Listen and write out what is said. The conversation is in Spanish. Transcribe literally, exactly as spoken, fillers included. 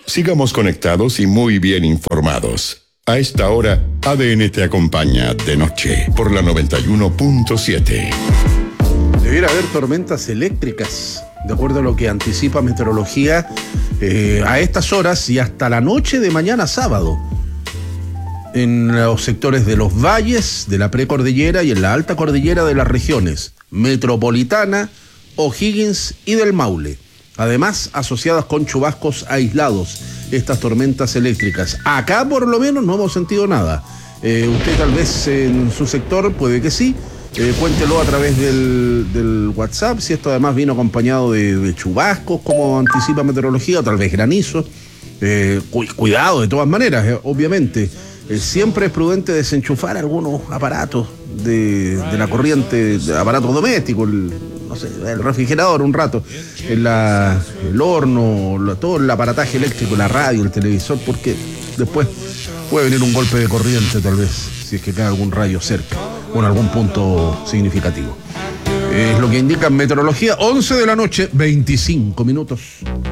Sigamos conectados y muy bien informados. A esta hora, A D N te acompaña de noche por la noventa y uno punto siete. Debiera haber tormentas eléctricas, de acuerdo a lo que anticipa meteorología, eh, a estas horas y hasta la noche de mañana sábado, en los sectores de los valles, de la precordillera y en la alta cordillera de las regiones Metropolitana, O'Higgins y del Maule. Además, asociadas con chubascos aislados, estas tormentas eléctricas. Acá por lo menos no hemos sentido nada. Eh, usted tal vez en su sector puede que sí. Eh, cuéntelo a través del, del WhatsApp, si esto además vino acompañado de, de chubascos, como anticipa meteorología, o tal vez granizo. Eh, cu- cuidado de todas maneras, eh, obviamente. Eh, siempre es prudente desenchufar algunos aparatos de, de la corriente, de aparatos domésticos, el, no sé, el refrigerador un rato, el, la, el horno, la, todo el aparataje eléctrico, la radio, el televisor, porque después puede venir un golpe de corriente tal vez, si es que cae algún rayo cerca o en algún punto significativo. Es lo que indica meteorología, once de la noche, veinticinco minutos.